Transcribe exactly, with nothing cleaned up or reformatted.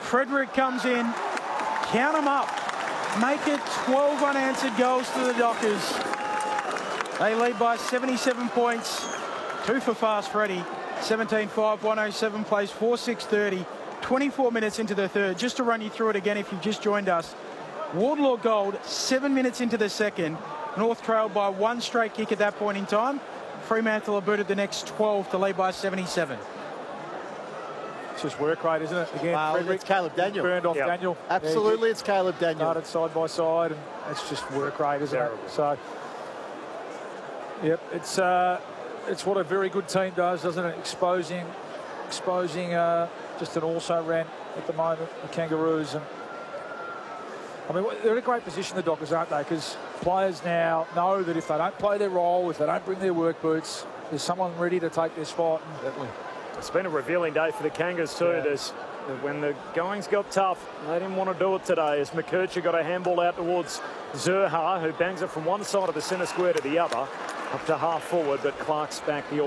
Frederick comes in. Count them up. Make it twelve unanswered goals to the Dockers. They lead by seventy-seven points. Two for Fast Freddy. seventeen five, one oh seven plays four six thirty. twenty-four minutes into the third. Just to run you through it again if you've just joined us. Wardlaw Gold, seven minutes into the second. North trailed by one straight kick at that point in time. Fremantle have booted the next twelve to lead by seventy-seven. It's just work rate, isn't it? Again, wow, Frederick it's Caleb Daniel. burned off yep. Daniel. Absolutely, it's Caleb Daniel. Started side by side, and it's just work rate, isn't Terrible. it? So, yep, it's uh, it's what a very good team does, doesn't it? Exposing, exposing uh, just an also ran at the moment, the Kangaroos. And I mean, they're in a great position, the Dockers, aren't they? Because players now know that if they don't play their role, if they don't bring their work boots, there's someone ready to take their spot. And it's been a revealing day for the Kangas too. Yeah. There's, when the goings got tough, they didn't want to do it today, as McKercher got a handball out towards Zurha, who bangs it from one side of the centre square to the other, up to half forward, but Clark's back the